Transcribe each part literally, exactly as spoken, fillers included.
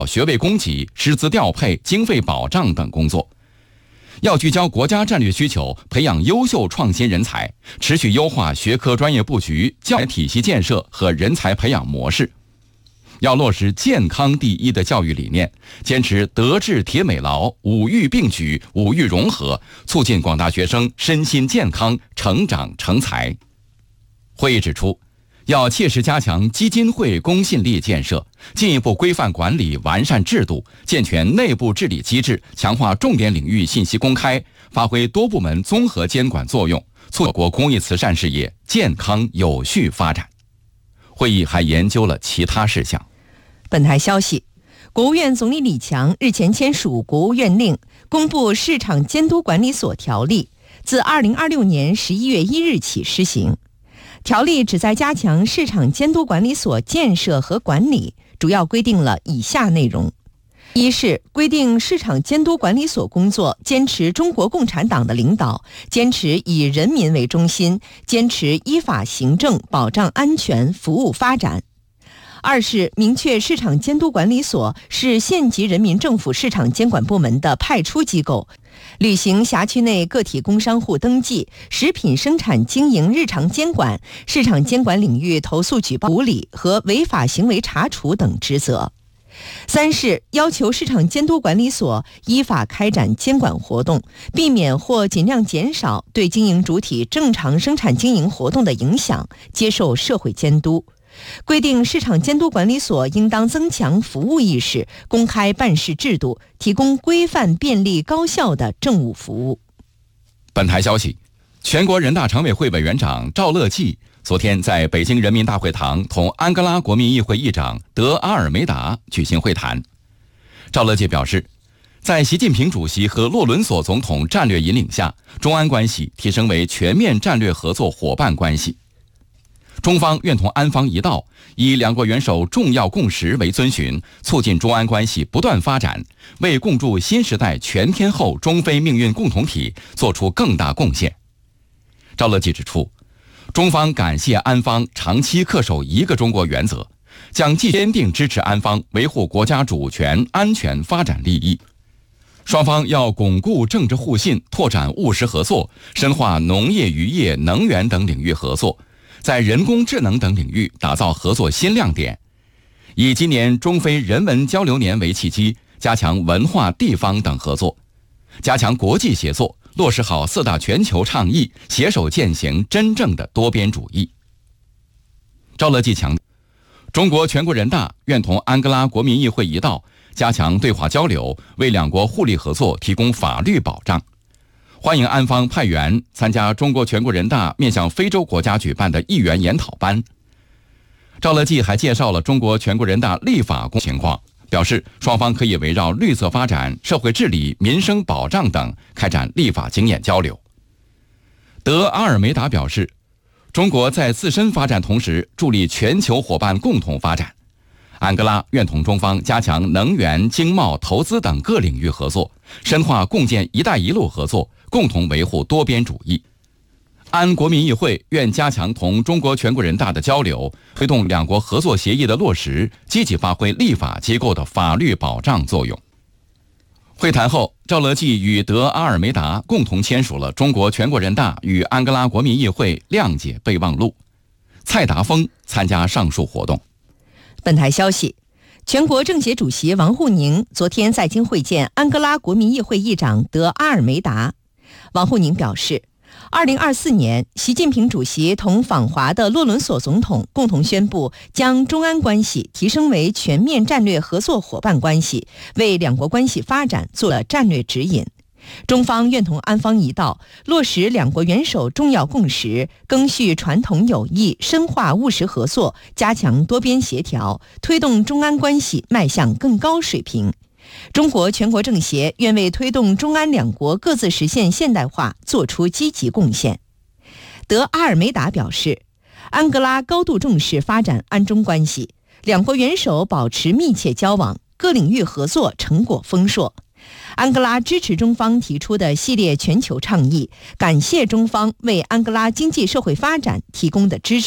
学位供给、师资调配、经费保障等工作。要聚焦国家战略需求，培养优秀创新人才，持续优化学科专业布局、教育体系建设和人才培养模式。要落实健康第一的教育理念，坚持德智体美劳五育并举、五育融合，促进广大学生身心健康、成长成才。会议指出，要切实加强基金会公信力建设，进一步规范管理、完善制度，健全内部治理机制，强化重点领域信息公开，发挥多部门综合监管作用，促进国公益慈善事业健康有序发展。会议还研究了其他事项。 本台消息，国务院总理李强日前签署国务院令，公布《市场监督管理所条例》，自二零二六年十一月一日起施行。条例旨在加强市场监督管理所建设和管理，主要规定了以下内容：一是规定市场监督管理所工作坚持中国共产党的领导，坚持以人民为中心，坚持依法行政，保障安全，服务发展。二是明确市场监督管理所是县级人民政府市场监管部门的派出机构，履行辖区内个体工商户登记、食品生产经营日常监管、市场监管领域投诉举报处理和违法行为查处等职责。三是要求市场监督管理所依法开展监管活动，避免或尽量减少对经营主体正常生产经营活动的影响，接受社会监督。规定市场监督管理所应当增强服务意识，公开办事制度，提供规范、便利、高效的政务服务。 本台消息，全国人大常委会委员长赵乐际昨天在北京人民大会堂同安哥拉国民议会议长德阿尔梅达举行会谈。赵乐际表示，在习近平主席和洛伦索总统战略引领下，中安关系提升为全面战略合作伙伴关系。中方愿同安方一道，以两国元首重要共识为遵循，促进中安关系不断发展，为共筑新时代全天候中非命运共同体作出更大贡献。赵乐际指出，中方感谢安方长期恪守一个中国原则，将继续坚定支持安方维护国家主权、安全、发展利益。双方要巩固政治互信，拓展务实合作，深化农业、渔业、能源等领域合作，在人工智能等领域打造合作新亮点，以今年中非人文交流年为契机，加强文化、地方等合作，加强国际协作，落实好四大全球倡议，携手践行真正的多边主义。赵乐际强调，中国全国人大愿同安哥拉国民议会一道，加强对话交流，为两国互利合作提供法律保障。欢迎安方派员参加中国全国人大面向非洲国家举办的议员研讨班。赵乐际还介绍了中国全国人大立法工作情况，表示双方可以围绕绿色发展、社会治理、民生保障等开展立法经验交流。德阿尔梅达表示，中国在自身发展同时，助力全球伙伴共同发展。安哥拉愿同中方加强能源、经贸、投资等各领域合作，深化共建“一带一路”合作，共同维护多边主义。安国民议会愿加强同中国全国人大的交流，推动两国合作协议的落实，积极发挥立法机构的法律保障作用。会谈后，赵乐际与德阿尔梅达共同签署了中国全国人大与安哥拉国民议会谅解备忘录。蔡达峰参加上述活动。 本台消息，全国政协主席王沪宁昨天在京会见安哥拉国民议会议长德阿尔梅达。王沪宁表示，二零二四年，习近平主席同访华的洛伦索总统共同宣布，将中安关系提升为全面战略合作伙伴关系，为两国关系发展做了战略指引。中方愿同安方一道，落实两国元首重要共识，赓续传统友谊，深化务实合作，加强多边协调，推动中安关系迈向更高水平。中国全国政协愿为推动中安两国各自实现现代化做出积极贡献。德阿尔梅达表示，安哥拉高度重视发展安中关系，两国元首保持密切交往，各领域合作成果丰硕。安哥拉支持中方提出的系列全球倡议，感谢中方为安哥拉经济社会发展提供的支持，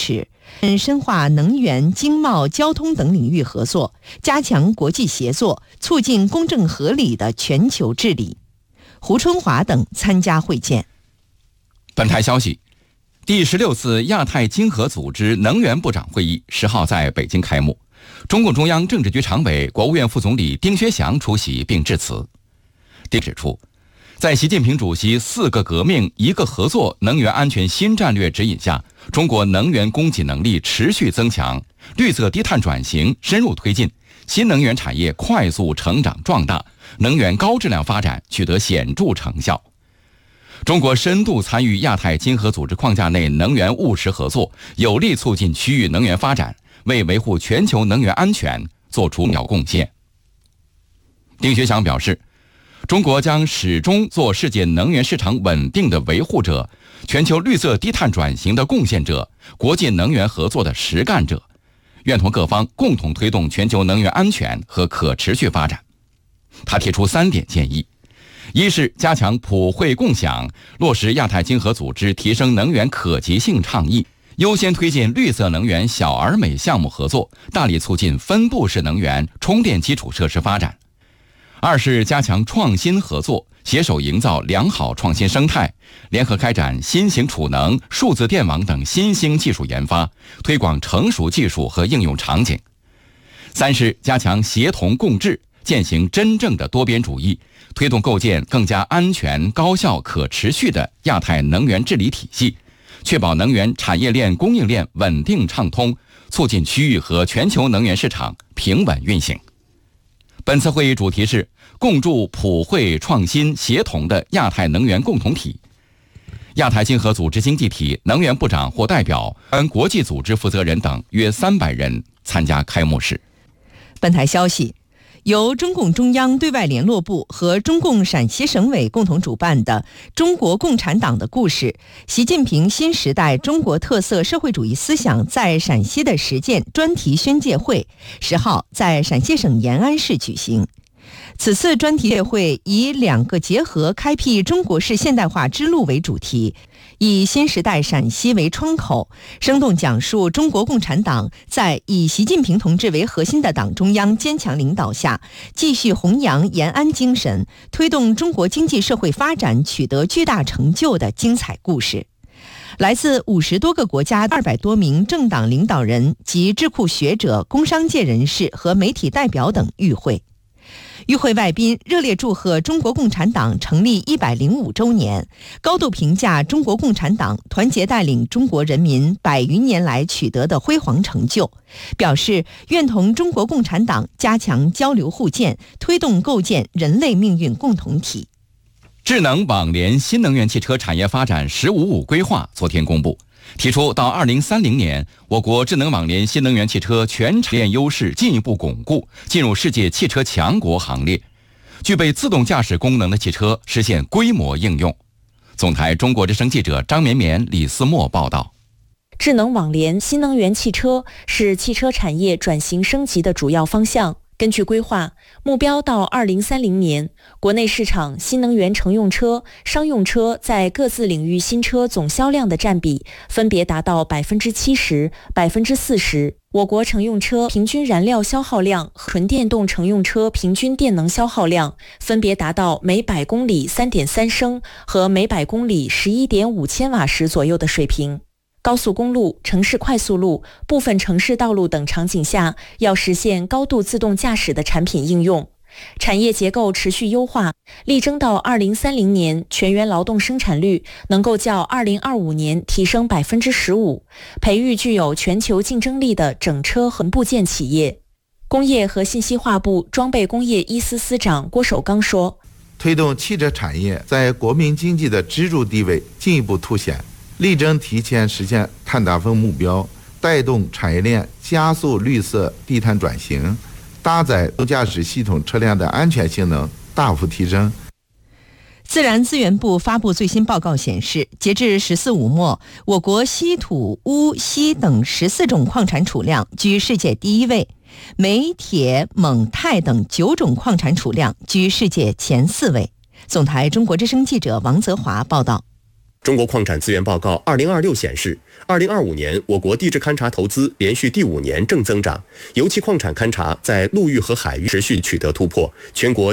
深化能源、经贸、交通等领域合作，加强国际协作，促进公正合理的全球治理。胡春华等参加会见。 本台消息，第十六次亚太经合组织能源部长会议十号在北京开幕，中共中央政治局常委、国务院副总理丁薛祥出席并致辞。丁指出，在习近平主席四个革命一个合作能源安全新战略指引下，中国能源供给能力持续增强，绿色低碳转型深入推进，新能源产业快速成长壮大，能源高质量发展取得显著成效。中国深度参与亚太经合组织框架内能源务实合作，有力促进区域能源发展，为维护全球能源安全作出重要贡献。丁薛祥表示，中国将始终做世界能源市场稳定的维护者，全球绿色低碳转型的贡献者，国际能源合作的实干者，愿同各方共同推动全球能源安全和可持续发展。他提出三点建议：一是加强普惠共享，落实亚太经合组织提升能源可及性倡议，优先推进绿色能源小而美项目合作，大力促进分布式能源充电基础设施发展。二是加强创新合作，携手营造良好创新生态，联合开展新型储能、数字电网等新兴技术研发，推广成熟技术和应用场景。三是加强协同共治，践行真正的多边主义，推动构建更加安全、高效、可持续的亚太能源治理体系，确保能源产业链供应链稳定畅通，促进区域和全球能源市场平稳运行。本次会议主题是共筑普惠创新协同的亚太能源共同体。亚太经合组织经济体能源部长或代表、跟国际组织负责人等约三百人参加开幕式。 本台消息，由中共中央对外联络部和中共陕西省委共同主办的《中国共产党的故事：习近平新时代中国特色社会主义思想在陕西的实践》专题宣介会十号在陕西省延安市举行。此次专题会以两个结合开辟中国式现代化之路为主题，以新时代陕西为窗口，生动讲述中国共产党在以习近平同志为核心的党中央坚强领导下，继续弘扬延安精神，推动中国经济社会发展取得巨大成就的精彩故事。来自五十多个国家二百多名政党领导人及智库学者、工商界人士和媒体代表等与会。与会外宾热烈祝贺中国共产党成立一百零五周年，高度评价中国共产党团结带领中国人民百余年来取得的辉煌成就，表示愿同中国共产党加强交流互鉴，推动构建人类命运共同体。 智能网联新能源汽车产业发展“十五五”规划昨天公布，提出到二零三零年，我国智能网联新能源汽车全产业链优势进一步巩固，进入世界汽车强国行列。具备自动驾驶功能的汽车实现规模应用。总台中国之声记者张绵绵、李思墨报道。 智能网联新能源汽车是汽车产业转型升级的主要方向。根据规划，目标到二零三零年，国内市场新能源乘用车、商用车在各自领域新车总销量的占比分别达到百分之七十、百分之四十。我国乘用车平均燃料消耗量和纯电动乘用车平均电能消耗量分别达到每百公里 三点三升和每百公里 十一点五千瓦时左右的水平。高速公路、城市快速路、部分城市道路等场景下，要实现高度自动驾驶的产品应用。产业结构持续优化，力争到二零三零年全员劳动生产率能够较二零二五年提升百分之十五，培育具有全球竞争力的整车和部件企业。工业和信息化部装备工业一司司长郭守刚说：“ 推动汽车产业在国民经济的支柱地位进一步凸显。”力争提前实现碳达峰目标，带动产业链加速绿色低碳转型，搭载自动驾驶系统车辆的安全性能大幅提升。 自然资源部发布最新报告显示，截至十四五末，我国稀土、钨、锡等十四种矿产储量居世界第一位，镁、铁、锰、钛等九种矿产储量居世界前四位。总台中国之声记者王泽华报道。 中国矿产资源报告二零二六显示，二零二五年我国地质勘察投资连续第五年正增长，油气矿产勘察在陆域和海域持续取得突破，全国